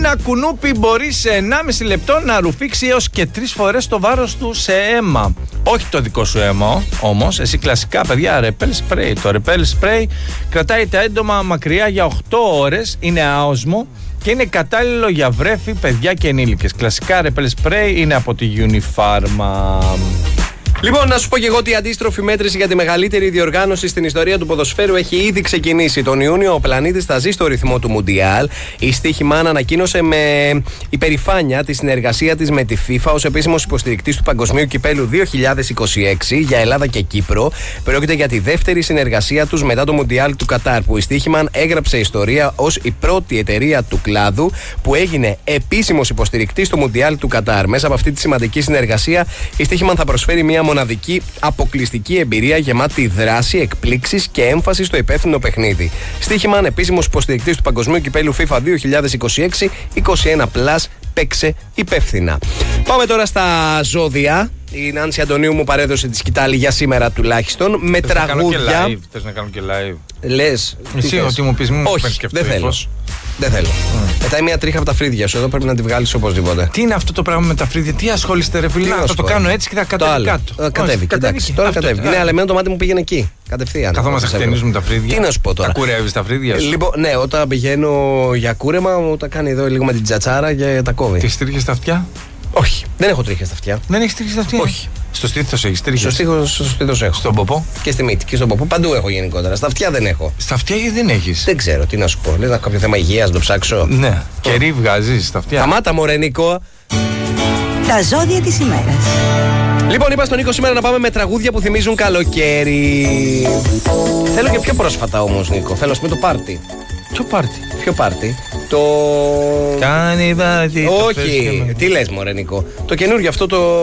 Ένα κουνούπι μπορεί σε 1,5 λεπτό να ρουφήξει έως και 3 φορές το βάρος του σε αίμα. Όχι το δικό σου αίμα όμως, εσύ κλασικά παιδιά ρεπέλ σπρέι. Το ρεπέλ σπρέι κρατάει τα έντομα μακριά για 8 ώρες, είναι άοσμο και είναι κατάλληλο για βρέφη, παιδιά και ενήλικες. Κλασικά ρεπέλ σπρέι είναι από τη Unifarma. Λοιπόν, να σου πω και εγώ ότι η αντίστροφη μέτρηση για τη μεγαλύτερη διοργάνωση στην ιστορία του ποδοσφαίρου έχει ήδη ξεκινήσει. Τον Ιούνιο ο πλανήτης θα ζει στο ρυθμό του Μουντιάλ. Η Στοίχημαν ανακοίνωσε με υπερηφάνεια τη συνεργασία της με τη FIFA ως επίσημος υποστηρικτής του Παγκοσμίου Κυπέλου 2026 για Ελλάδα και Κύπρο. Πρόκειται για τη δεύτερη συνεργασία τους μετά το Μουντιάλ του Κατάρ, που η Στοίχημαν έγραψε ιστορία ως η πρώτη εταιρεία του κλάδου που έγινε επίσημος υποστηρικτής του Μουντιάλ του Κατάρ. Μέσα από αυτή τη σημαντική συνεργασία, η Στοίχημαν θα προσφέρει μια μοναδική αποκλειστική εμπειρία γεμάτη δράση, εκπλήξεις και έμφαση στο υπεύθυνο παιχνίδι. Στοίχημαν, επίσημος υποστηρικτής του Παγκοσμίου Κυπέλου FIFA 2026, 21+, παίξε υπεύθυνα. Πάμε τώρα στα ζώδια. Η Νάνση Αντωνίου μου παρέδωσε τη σκητάλη για σήμερα τουλάχιστον με τραγούδια. Θες να κάνω και live? Λες. Εσύ ότι μου πεις, μου όχι, δεν θέλω. Δεν θέλω. Μετά μια τρίχα από τα φρύδια σου. Εδώ πρέπει να τη βγάλεις οπωσδήποτε. Τι είναι αυτό το πράγμα με τα φρύδια, τι ασχολείστε ρε φίλε? Θα το κάνω έτσι και θα κατέβει κάτω. Κατέβει, εντάξει. Τώρα κατέβει. Ναι, αλλά εμένα το μάτι μου πήγαινε εκεί. Κατευθείαν. Καθόμαστε να χτενίζουμε τα φρύδια. Τι να σου πω τώρα. Τα κουρεύεις τα φρύδια σου? Λοιπόν, ναι, όταν πηγαίνω για κούρεμα, μου τα κάνει εδώ λίγο με την τσατσάρα και τα κόβει. Τι τρίχες στα αυτιά? Όχι, δεν έχω τρίχες στα αυτιά. Δεν έχεις τρίχες στα αυτιά? Όχι. Στο στήθος έχεις τρίχες? Στο στήθος έχω. Στον ποπό? Και στη μύτη και στον ποπό. Παντού έχω γενικότερα. Στα αυτιά δεν έχω. Στα αυτιά δεν έχεις? Δεν ξέρω, τι να σου πω. Λες να έχω κάποιο θέμα υγείας, να το ψάξω? Ναι. Κερί βγάζεις στα αυτιά? Σταμάτα μωρέ Νίκο. Τα ζώδια της ημέρας. Λοιπόν, είπα στον Νίκο σήμερα να πάμε με τραγούδια που θυμίζουν καλοκαίρι. Θέλω και πιο πρόσφατα όμως, Νίκο. Θέλω να πούμε το πάρτι. Ποιο πάρτι? Ποιο πάρτι? Το. Κάνει πάρτι. Όχι, τι λες μωρέ Νίκο? Το καινούργιο αυτό το.